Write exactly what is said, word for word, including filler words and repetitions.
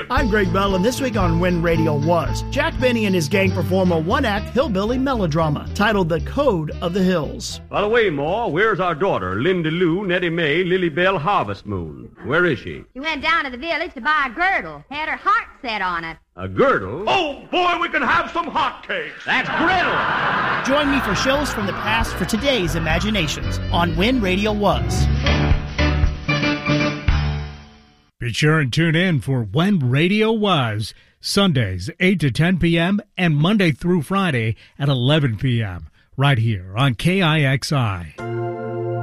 I'm Greg Bell, and this week on When Radio Was, Jack Benny and his gang perform a one-act hillbilly melodrama titled The Code of the Hills. By the way, Ma, where's our daughter, Linda Lou, Nettie Mae, Lily Bell, Harvest Moon? Where is she? She went down to the village to buy a girdle. Had her heart set on it. A girdle? Oh, boy, we can have some hotcakes. That's griddle. Join me for shows from the past for today's imaginations on When Radio Was. Be sure and tune in for When Radio Was, Sundays eight to ten p.m. and Monday through Friday at eleven p.m. right here on K I X I.